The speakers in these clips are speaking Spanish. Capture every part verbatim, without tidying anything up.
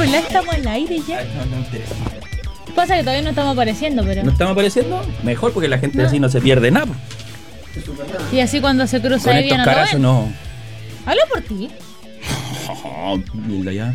Digámosla, estamos al aire ya. Ay, no, no interesa. Pasa que todavía no estamos apareciendo, pero. ¿No estamos apareciendo? Mejor porque la gente No. así no se pierde nada. Y así cuando se cruza Con ahí estos no lo carazos ven. no. Habla por ti. Oh, mira ya.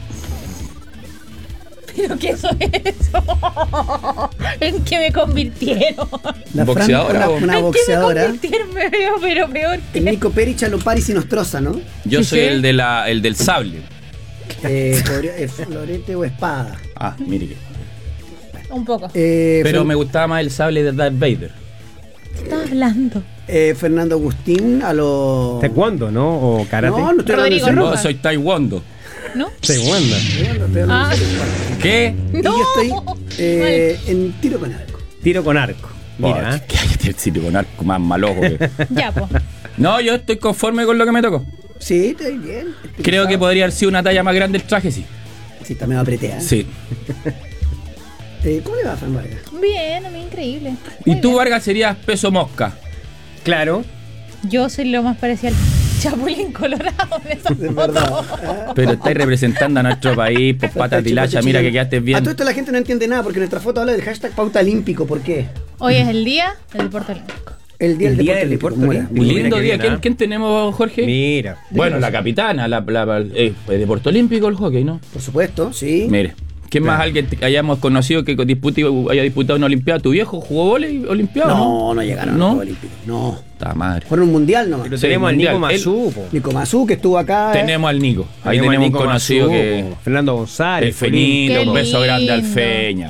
¿Pero qué eso es eso? ¿En qué me convirtieron? La Fran, Boxeadora, una, o- una ¿En boxeadora. qué me convirtieron? Me veo, pero peor que. El Nico Perich, Alopari Sinostroza, ¿no? Yo Sí, soy sí. el de la, el del sable. Eh, podría- eh, florete o espada. Ah, mire que. Un poco. Eh, Pero Fer- me gustaba más el sable de Darth Vader. ¿Qué estás hablando? eh, Fernando Agustín a los. Taekwondo, ¿no? O karate. No, no estoy hablando Rodrigo en serio. No, Rojas. soy Taekwondo. ¿No? Taekwondo. Estoy hablando en Ah, serio. ¿Qué? Y yo estoy eh, en tiro con arco. Tiro con arco. Mira, Oh, ¿eh? que hay que decir con arco más malojo que... ya, pues. No, yo estoy conforme con lo que me tocó. Sí, estoy bien. Estoy Creo que cansado. podría haber sido una talla más grande el traje, sí. Sí, también me apreté. ¿eh? Sí. Eh, ¿Cómo le va a Fran Vargas? Bien, a mí increíble. Y Muy tú, bien. Vargas, serías peso mosca. Claro. Yo soy lo más parecido al Chapulín Colorado en esa De foto. verdad. Ah. Pero estáis representando a nuestro país, por patas de hilacha, mira que quedaste A bien. todo esto la gente no entiende nada porque nuestra foto habla del hashtag pauta olímpico. ¿Por qué? Hoy es el día del deporte olímpico. El día El del día deporte del deporte olímpico. olímpico. Muy bien. Lindo Mira qué día. bien, ¿Quién, ¿ah? quién tenemos, Jorge? Mira. Bueno, la capitana, la, la, la- eh, deporte olímpico, el hockey, ¿no? Por supuesto, sí. Mire, ¿quién más alguien que hayamos conocido que dispute, haya disputado una olimpiada? ¿Tu viejo jugó vóley olimpiado? No, no llegaron ¿No? a los olímpicos. No. Está madre. Fueron un mundial nomás. Pero Sí, tenemos al mundial. Nico Mazú, po. Nico Mazú, que estuvo acá. eh. Tenemos al Nico. Ahí Tenemos al tenemos un Nico conocido Mazú, que. po. Fernando González. El Feñito, Qué un beso grande al lindo. Feña.